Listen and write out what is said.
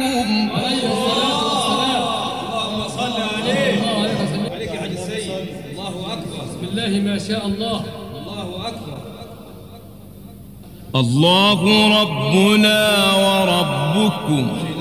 عليكم. عليه الصلاة والسلام. اللهم صل عليه. عليك يا حاج السيد. الله أكبر. بسم الله ما شاء الله. الله أكبر. الله ربنا وربكم